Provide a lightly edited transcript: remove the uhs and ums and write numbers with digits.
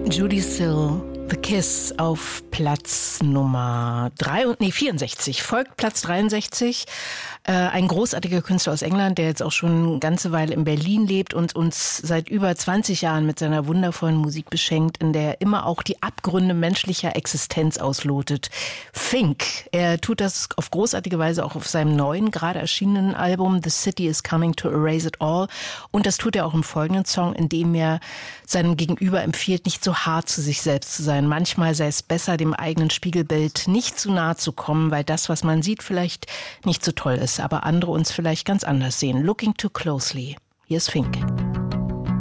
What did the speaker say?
Judith Sill, The Kiss auf Platz Nummer 64, folgt Platz 63. Ein großartiger Künstler aus England, der jetzt auch schon eine ganze Weile in Berlin lebt und uns seit über 20 Jahren mit seiner wundervollen Musik beschenkt, in der er immer auch die Abgründe menschlicher Existenz auslotet. Fink, er tut das auf großartige Weise auch auf seinem neuen, gerade erschienenen Album The City is Coming to Erase It All. Und das tut er auch im folgenden Song, in dem er seinem Gegenüber empfiehlt, nicht so hart zu sich selbst zu sein. Manchmal sei es besser, dem eigenen Spiegelbild nicht zu nahe zu kommen, weil das, was man sieht, vielleicht nicht so toll ist, aber andere uns vielleicht ganz anders sehen. Looking too closely. Hier ist Fink.